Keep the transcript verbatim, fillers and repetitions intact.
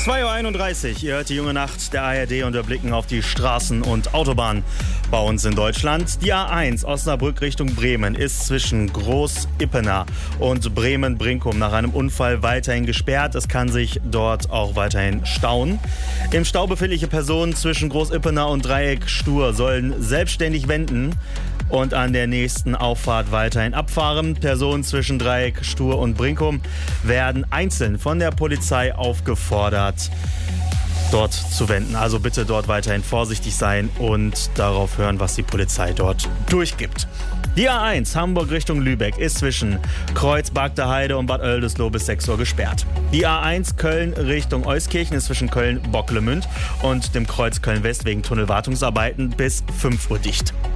zwei Uhr einunddreißig, ihr hört die junge Nacht der A R D und wir blicken auf die Straßen und Autobahnen bei uns in Deutschland. Die A eins Osnabrück Richtung Bremen ist zwischen Groß-Ippener und Bremen-Brinkum nach einem Unfall weiterhin gesperrt. Es kann sich dort auch weiterhin stauen. Im Stau befindliche Personen zwischen Groß-Ippener und Dreieck Stur sollen selbstständig wenden und an der nächsten Auffahrt weiterhin abfahren. Personen zwischen Dreieck, Stur und Brinkum werden einzeln von der Polizei aufgefordert, dort zu wenden. Also bitte dort weiterhin vorsichtig sein und darauf hören, was die Polizei dort durchgibt. Die A eins Hamburg Richtung Lübeck ist zwischen Kreuz, Bagdaheide und Bad Oeldesloe bis sechs Uhr gesperrt. Die A eins Köln Richtung Euskirchen ist zwischen Köln-Bocklemünd und dem Kreuz Köln-West wegen Tunnelwartungsarbeiten bis fünf Uhr dicht.